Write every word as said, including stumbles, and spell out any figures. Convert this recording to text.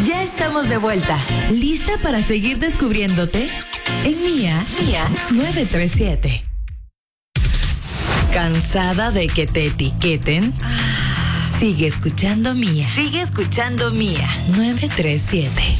Ya estamos de vuelta. ¿Lista para seguir descubriéndote? En Mía, Mía nueve tres siete. ¿Cansada de que te etiqueten? Sigue escuchando Mía. Sigue escuchando Mía nueve tres siete.